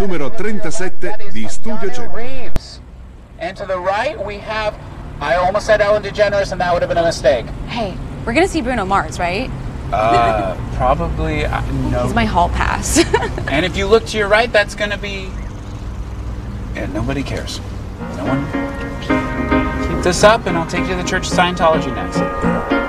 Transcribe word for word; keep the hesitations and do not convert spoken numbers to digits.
numero trentasette di Studio cento. Reeves. And to the right, we have, I almost said Ellen DeGeneres, and that would have been a mistake. Hey, we're gonna see Bruno Mars, right? Uh, probably, uh, no. He's my hall pass. And if you look to your right, that's gonna be, yeah, nobody cares. No one cares. Keep this up, and I'll take you to the Church of Scientology next.